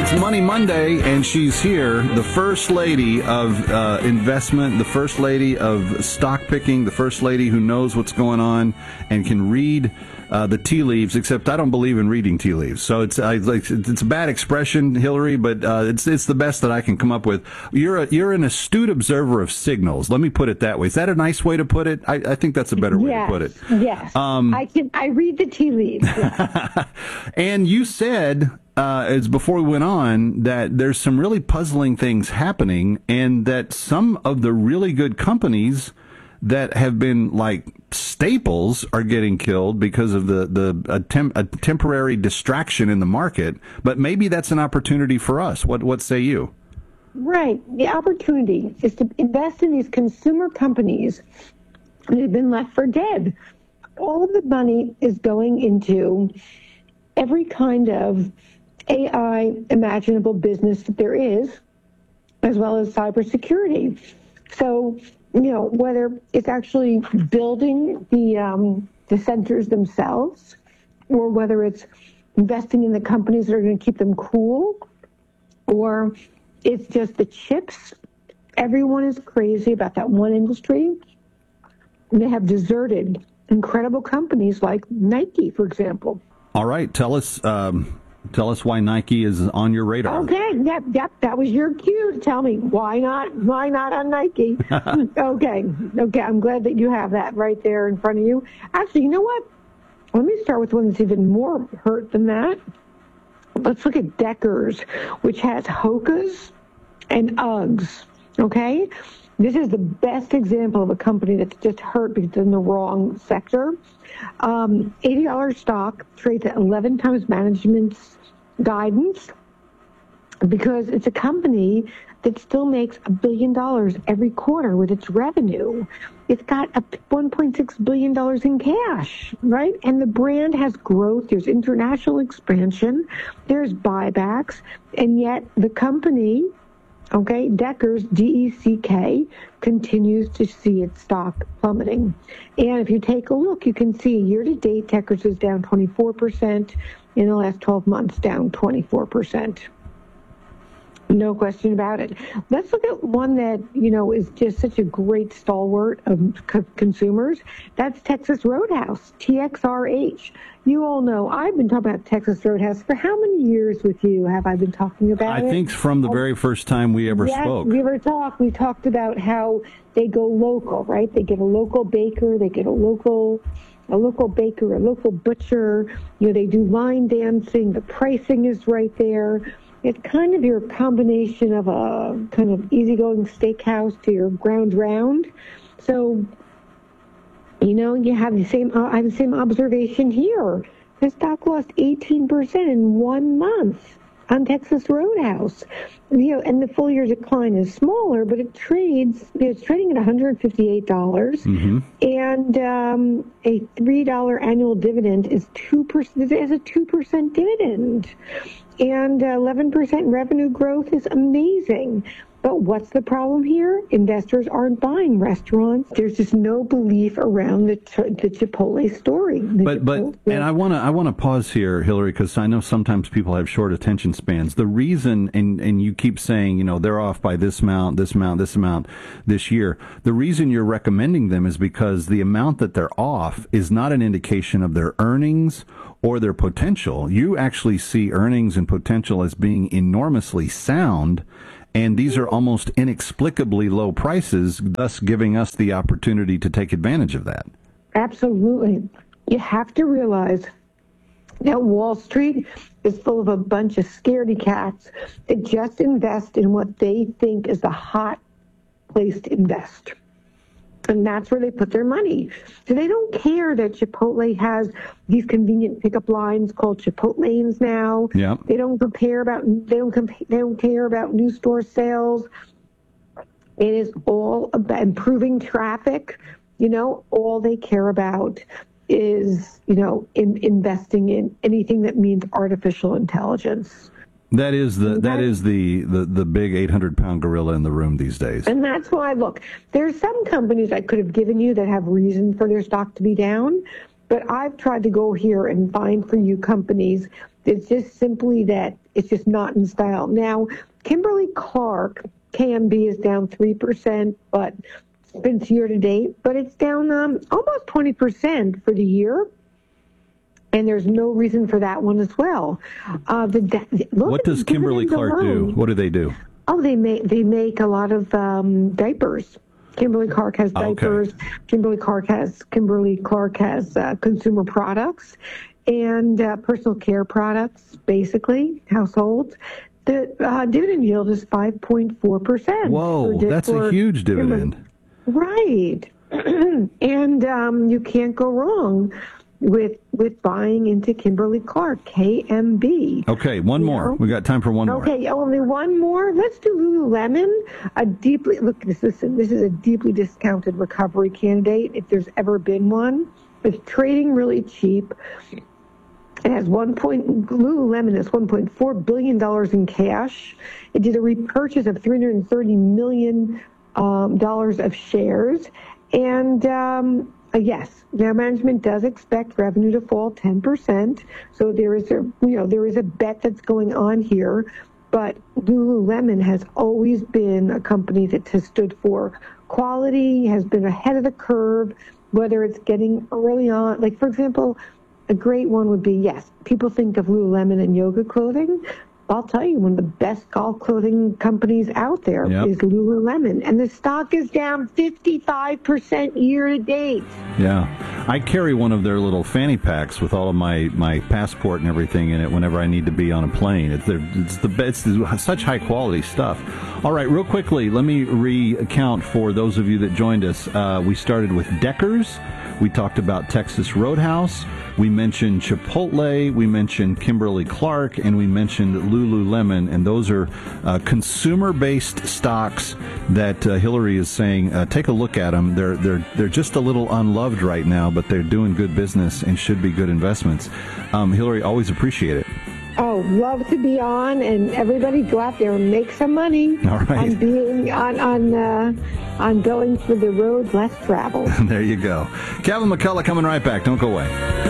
It's Money Monday, and she's here, the First Lady of investment, the First Lady of stock picking, the First Lady who knows what's going on and can read the tea leaves, except I don't believe in reading tea leaves. So it's a bad expression, Hillary, but it's the best that I can come up with. You're an astute observer of signals. Let me put it that way. Is that a nice way to put it? I think that's a better way to put it. Yes. I read the tea leaves. Yes. And you said, as before we went on, that there's some really puzzling things happening, and that some of the really good companies that have been like staples are getting killed because of a temporary distraction in the market. But maybe that's an opportunity for us. What say you? Right. The opportunity is to invest in these consumer companies that have been left for dead. All of the money is going into every kind of AI imaginable business that there is, as well as cybersecurity. So, whether it's actually building the centers themselves, or whether it's investing in the companies that are going to keep them cool, or it's just the chips. Everyone is crazy about that one industry. And they have deserted incredible companies like Nike, for example. All right, tell us why Nike is on your radar. Okay, yep, that was your cue to tell me why not on Nike. Okay, I'm glad that you have that right there in front of you. Actually, you know what? Let me start with one that's even more hurt than that. Let's look at Deckers, which has Hoka's and Uggs, okay? This is the best example of a company that's just hurt because it's in the wrong sector. $80 stock trades at 11 times management's guidance because it's a company that still makes $1 billion every quarter with its revenue. It's got $1.6 billion in cash, right? And the brand has growth. There's international expansion. There's buybacks. And yet the company, okay, Deckers, D-E-C-K, continues to see its stock plummeting. And if you take a look, you can see year-to-date, Deckers is down 24%. In the last 12 months, down 24%. No question about it. Let's look at one that, is just such a great stalwart of consumers. That's Texas Roadhouse, TXRH. You all know I've been talking about Texas Roadhouse for how many years with you have I been talking about it? I think from the very first time we ever spoke. We talked about how they go local, right? They get a local baker, they get a local baker, a local butcher. They do line dancing. The pricing is right there. It's kind of your combination of a kind of easygoing steakhouse to your ground round. So, you have the same. I have the same observation here. The stock lost 18% in 1 month on Texas Roadhouse. And the full year decline is smaller, but it's trading at $158. Mm-hmm. And a $3 annual dividend is 2%. It has a 2% dividend. And 11% revenue growth is amazing. But what's the problem here? Investors aren't buying restaurants. There's just no belief around the Chipotle story. And I want to pause here, Hillary, because I know sometimes people have short attention spans. The reason, and you keep saying, they're off by this amount this year. The reason you're recommending them is because the amount that they're off is not an indication of their earnings or their potential. You actually see earnings and potential as being enormously sound. And these are almost inexplicably low prices, thus giving us the opportunity to take advantage of that. Absolutely. You have to realize that Wall Street is full of a bunch of scaredy cats that just invest in what they think is the hot place to invest. And that's where they put their money. So they don't care that Chipotle has these convenient pickup lines called Chipotlanes now. Yep. They don't care about new store sales. It is all about improving traffic. All they care about is, investing in anything that means artificial intelligence. That is the big 800-pound gorilla in the room these days. And that's why, look, there's some companies I could have given you that have reason for their stock to be down, but I've tried to go here and find for you companies It's just simply that it's just not in style. Now, Kimberly-Clark, KMB is down 3%, but since year to date, but it's down almost 20% for the year. And there's no reason for that one as well. What does Kimberly-Clark do? What do they do? Oh, they make a lot of diapers. Kimberly-Clark has diapers. Okay. Kimberly-Clark has consumer products and personal care products, basically, households. The dividend yield is 5.4%. Whoa, that's a huge dividend. Right. And you can't go wrong with buying into Kimberly-Clark, KMB. Okay, one more. We got time for one more. Okay, only one more. Let's do Lululemon. This is a deeply discounted recovery candidate, if there's ever been one. It's trading really cheap. It has Lululemon has $1.4 billion in cash. It did a repurchase of $330 million of shares. And yes, now management does expect revenue to fall 10%. So there is a bet that's going on here. But Lululemon has always been a company that has stood for quality, has been ahead of the curve, whether it's getting early on. Like, for example, a great one would be, yes, people think of Lululemon and yoga clothing. I'll tell you, one of the best golf clothing companies out there is Lululemon. And the stock is down 55% year to date. Yeah. I carry one of their little fanny packs with all of my passport and everything in it whenever I need to be on a plane. It's such high quality stuff. All right, real quickly, let me recount for those of you that joined us. We started with Deckers. We talked about Texas Roadhouse. We mentioned Chipotle. We mentioned Kimberly-Clark, and we mentioned Lululemon. And those are consumer-based stocks that Hillary is saying take a look at them. They're just a little unloved right now, but they're doing good business and should be good investments. Hillary, always appreciate it. Oh, love to be on, and everybody go out there and make some money. All right. On going for the road less traveled. There you go. Kevin McCullough coming right back. Don't go away.